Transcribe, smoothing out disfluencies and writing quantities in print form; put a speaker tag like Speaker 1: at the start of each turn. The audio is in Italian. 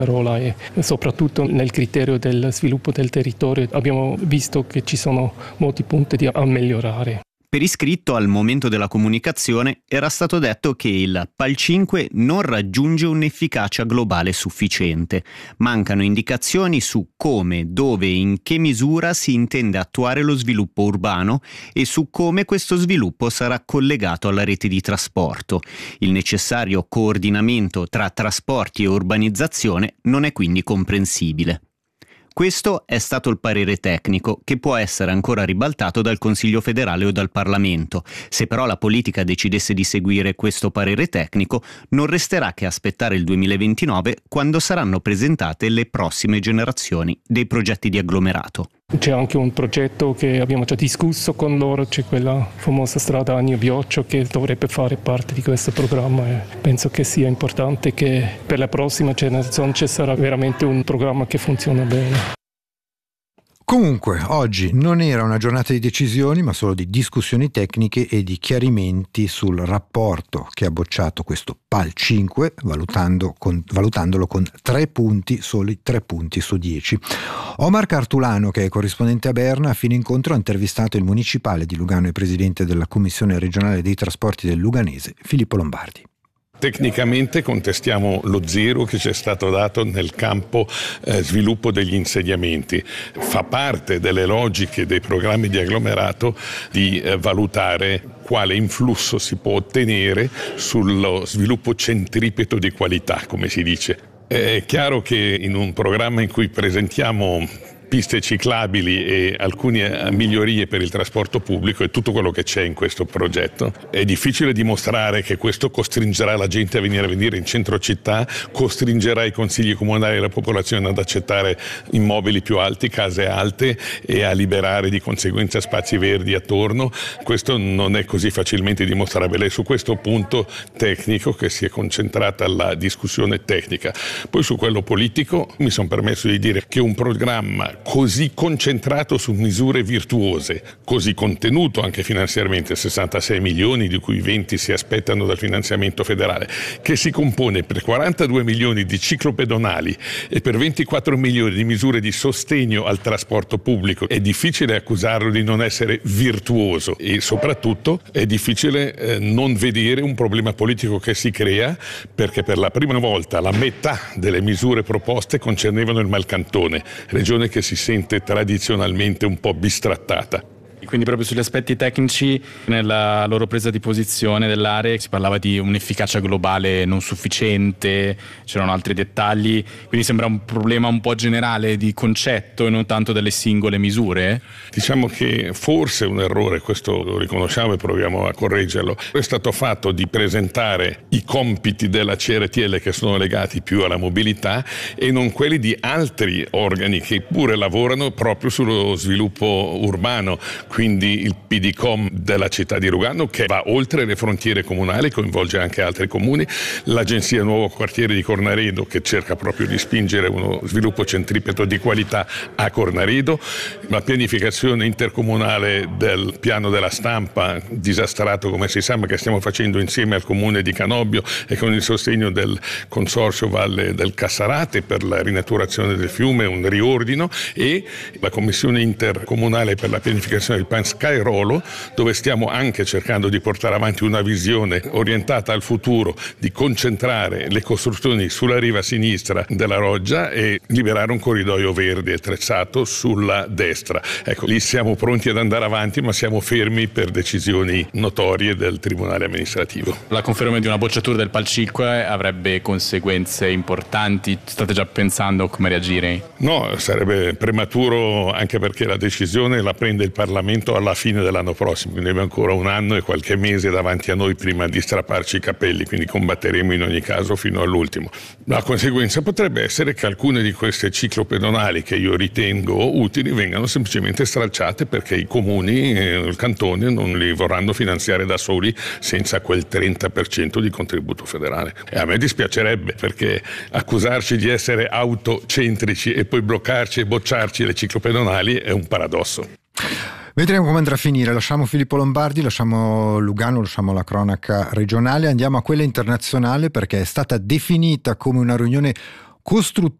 Speaker 1: Rola e soprattutto nel criterio del sviluppo del territorio abbiamo visto che ci sono molti punti a migliorare.
Speaker 2: Per iscritto al momento della comunicazione era stato detto che il PAL 5 non raggiunge un'efficacia globale sufficiente. Mancano indicazioni su come, dove e in che misura si intende attuare lo sviluppo urbano e su come questo sviluppo sarà collegato alla rete di trasporto. Il necessario coordinamento tra trasporti e urbanizzazione non è quindi comprensibile. Questo è stato il parere tecnico, che può essere ancora ribaltato dal Consiglio federale o dal Parlamento. Se però la politica decidesse di seguire questo parere tecnico, non resterà che aspettare il 2029, quando saranno presentate le prossime generazioni dei progetti di agglomerato.
Speaker 1: C'è anche un progetto che abbiamo già discusso con loro, c'è quella famosa strada Agno-Bioccio che dovrebbe fare parte di questo programma e penso che sia importante che per la prossima generazione ci sarà veramente un programma che funziona bene.
Speaker 3: Comunque, oggi non era una giornata di decisioni, ma solo di discussioni tecniche e di chiarimenti sul rapporto che ha bocciato questo PAL 5, valutandolo con 3 punti, soli 3 punti su 10. Omar Cartulano, che è corrispondente a Berna, a fine incontro ha intervistato il municipale di Lugano e presidente della Commissione regionale dei trasporti del Luganese, Filippo Lombardi.
Speaker 4: Tecnicamente contestiamo lo zero che ci è stato dato nel campo sviluppo degli insediamenti. Fa parte delle logiche dei programmi di agglomerato di valutare quale influsso si può ottenere sullo sviluppo centripeto di qualità, come si dice. È chiaro che in un programma in cui presentiamo piste ciclabili e alcune migliorie per il trasporto pubblico e tutto quello che c'è in questo progetto. È difficile dimostrare che questo costringerà la gente a venire in centro città, costringerà i consigli comunali e la popolazione ad accettare immobili più alti, case alte e a liberare di conseguenza spazi verdi attorno. Questo non è così facilmente dimostrabile. È su questo punto tecnico che si è concentrata la discussione tecnica. Poi su quello politico mi sono permesso di dire che un programma così concentrato su misure virtuose, così contenuto anche finanziariamente, 66 milioni di cui 20 si aspettano dal finanziamento federale, che si compone per 42 milioni di ciclopedonali e per 24 milioni di misure di sostegno al trasporto pubblico, è difficile accusarlo di non essere virtuoso e soprattutto è difficile non vedere un problema politico che si crea, perché per la prima volta la metà delle misure proposte concernevano il Malcantone, regione che si sente tradizionalmente un po' bistrattata.
Speaker 5: Quindi proprio sugli aspetti tecnici, nella loro presa di posizione dell'area si parlava di un'efficacia globale non sufficiente, c'erano altri dettagli, quindi sembra un problema un po' generale di concetto e non tanto delle singole misure.
Speaker 4: Diciamo che forse un errore, questo lo riconosciamo e proviamo a correggerlo, è stato fatto di presentare i compiti della CRTL che sono legati più alla mobilità e non quelli di altri organi che pure lavorano proprio sullo sviluppo urbano. Quindi il PDCOM della città di Lugano, che va oltre le frontiere comunali, coinvolge anche altri comuni, l'Agenzia Nuovo Quartiere di Cornaredo, che cerca proprio di spingere uno sviluppo centripeto di qualità a Cornaredo, la pianificazione intercomunale del piano della stampa, disastrato come si sa, ma che stiamo facendo insieme al comune di Canobbio e con il sostegno del Consorzio Valle del Cassarate per la rinaturazione del fiume, un riordino, e la commissione intercomunale per la pianificazione del Pan Skyrolo, dove stiamo anche cercando di portare avanti una visione orientata al futuro, di concentrare le costruzioni sulla riva sinistra della Roggia e liberare un corridoio verde attrezzato sulla destra. Ecco, lì siamo pronti ad andare avanti, ma siamo fermi per decisioni notorie del Tribunale amministrativo.
Speaker 5: La conferma di una bocciatura del PAL 5 avrebbe conseguenze importanti? State già pensando come reagire?
Speaker 4: No, sarebbe prematuro, anche perché la decisione la prende il Parlamento alla fine dell'anno prossimo, quindi abbiamo ancora un anno e qualche mese davanti a noi prima di strapparci i capelli, quindi combatteremo in ogni caso fino all'ultimo. La conseguenza potrebbe essere che alcune di queste ciclopedonali che io ritengo utili vengano semplicemente stralciate, perché i comuni e il cantone non li vorranno finanziare da soli senza quel 30% di contributo federale. E a me dispiacerebbe, perché accusarci di essere autocentrici e poi bloccarci e bocciarci le ciclopedonali è un paradosso.
Speaker 3: Vedremo come andrà a finire. Lasciamo Filippo Lombardi, lasciamo Lugano, lasciamo la cronaca regionale, andiamo a quella internazionale, perché è stata definita come una riunione costruttivo